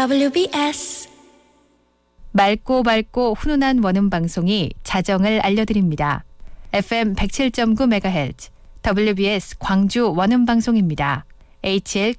WBS 맑고 밝고 훈훈한 원음 방송이 자정을 알려드립니다. FM 107.9MHz WBS 광주 원음 방송입니다. HL